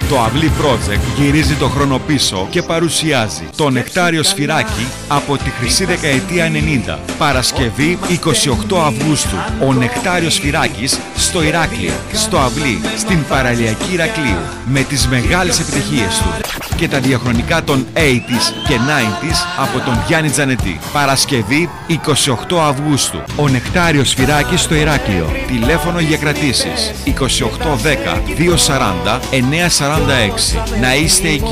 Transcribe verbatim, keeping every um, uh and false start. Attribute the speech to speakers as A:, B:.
A: Το Αυλή Project γυρίζει το χρόνο πίσω και παρουσιάζει το Νεκτάριο Σφυράκι από τη χρυσή δεκαετία ενενήντα. Παρασκευή εικοστή ογδόη Αυγούστου. Ο Νεκτάριος Σφυράκης στο Ηράκλειο, στο Αυλή, στην παραλιακή Ηρακλείου, με τις μεγάλες επιτυχίες του και τα διαχρονικά των ογδόντα και ενενήντα από τον Γιάννη Τζανετή. Παρασκευή εικοστή ογδόη Αυγούστου. Ο Νεκτάριος Σφυράκης στο Ηράκλειο. Τηλέφωνο για κρατήσεις είκοσι οκτώ δέκα διακόσια σαράντα εννιακόσια σαράντα έξι. Να είστε εκεί.